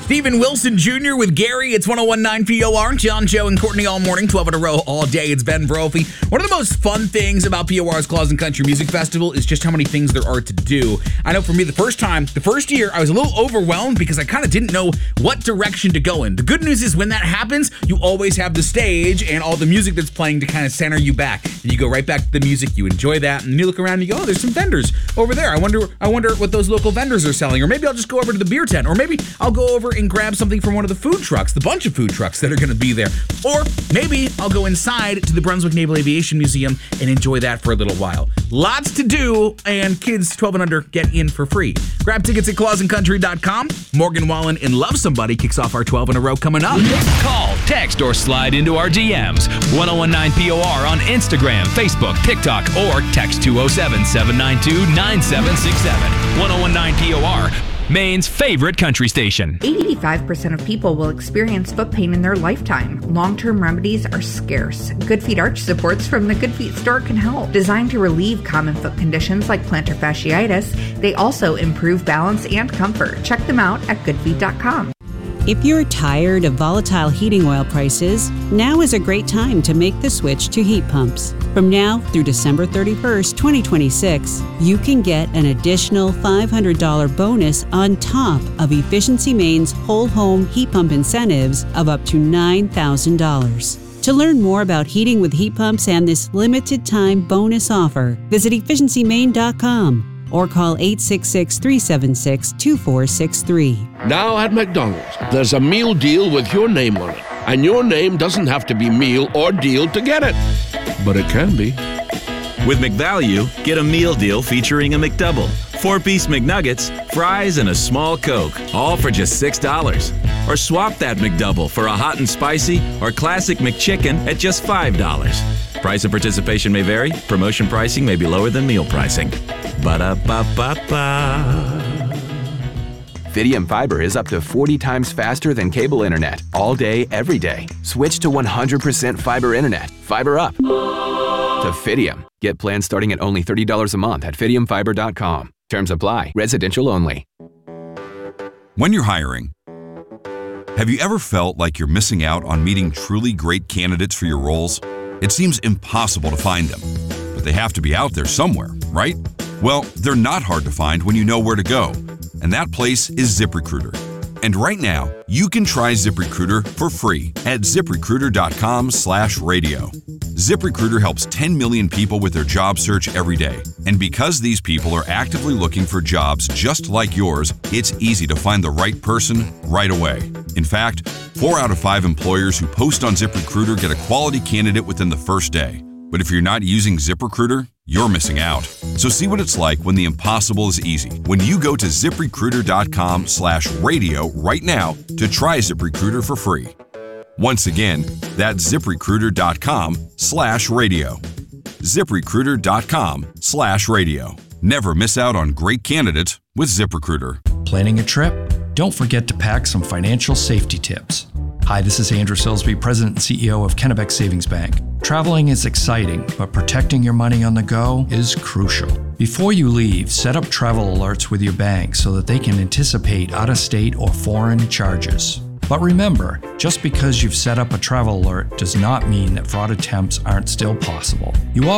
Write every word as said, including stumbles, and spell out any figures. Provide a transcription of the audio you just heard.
Steven Wilson Junior with Gary. It's one oh one point nine P O R. John, Joe, and Courtney all morning, twelve in a row, all day. It's Ben Brophy. One of the most fun things about P O R's Clausen Country Music Festival is just how many things there are to do. I know for me, the first time, the first year, I was a little overwhelmed because I kind of didn't know what direction to go in. The good news is when that happens, you always have the stage and all the music that's playing to kind of center you back. And you go right back to the music, you enjoy that, and you look around and you go, oh, there's some vendors over there. I wonder, I wonder what those local vendors are selling. Or maybe I'll just go over to the beer tent. Or maybe I'll go over and grab something from one of the food trucks, the bunch of food trucks that are going to be there. Or maybe I'll go inside to the Brunswick Naval Aviation Museum and enjoy that for a little while. Lots to do, and kids twelve and under get in for free. Grab tickets at clausen country dot com. Morgan Wallen in Love Somebody kicks off our twelve in a row coming up. Call, text, or slide into our D Ms. one oh one nine P O R on Instagram, Facebook, TikTok, or text two oh seven, seven nine two, nine seven six seven. one oh one nine P O R, Maine's favorite country station. eighty-five percent of people will experience foot pain in their lifetime. Long-term remedies are scarce. Good Feet Arch supports from the Good Feet store can help. Designed to relieve common foot conditions like plantar fasciitis, they also improve balance and comfort. Check them out at good feet dot com. If you're tired of volatile heating oil prices, now is a great time to make the switch to heat pumps. From now through December thirty-first, twenty twenty-six, you can get an additional five hundred dollars bonus on top of Efficiency Maine's whole home heat pump incentives of up to nine thousand dollars. To learn more about heating with heat pumps and this limited time bonus offer, visit efficiency maine dot com. or call eight six six, three seven six, two four six three. Now at McDonald's, there's a meal deal with your name on it. And your name doesn't have to be meal or deal to get it. But it can be. With McValue, get a meal deal featuring a McDouble, four-piece McNuggets, fries, and a small Coke, all for just six dollars. Or swap that McDouble for a hot and spicy or classic McChicken at just five dollars. Price and participation may vary. Promotion pricing may be lower than meal pricing. Ba-da-ba-ba-ba. Fidium Fiber is up to forty times faster than cable internet, all day, every day. Switch to one hundred percent fiber internet. Fiber up to Fidium. Get plans starting at only thirty dollars a month at fidium fiber dot com. Terms apply. Residential only. When you're hiring, have you ever felt like you're missing out on meeting truly great candidates for your roles? It seems impossible to find them, but they have to be out there somewhere, right? Well, they're not hard to find when you know where to go, and that place is ZipRecruiter. And right now, you can try ZipRecruiter for free at ziprecruiter dot com slash radio. ZipRecruiter helps ten million people with their job search every day. And because these people are actively looking for jobs just like yours, it's easy to find the right person right away. In fact, four out of five employers who post on ZipRecruiter get a quality candidate within the first day. But if you're not using ZipRecruiter, you're missing out. So see what it's like when the impossible is easy. When you go to ziprecruiter dot com slash radio right now to try ZipRecruiter for free. Once again, that's ziprecruiter dot com slash radio. ziprecruiter dot com slash radio. Never miss out on great candidates with ZipRecruiter. Planning a trip? Don't forget to pack some financial safety tips. Hi, this is Andrew Silsby, President and C E O of Kennebec Savings Bank. Traveling is exciting, but protecting your money on the go is crucial. Before you leave, set up travel alerts with your bank so that they can anticipate out-of-state or foreign charges. But remember, just because you've set up a travel alert does not mean that fraud attempts aren't still possible. You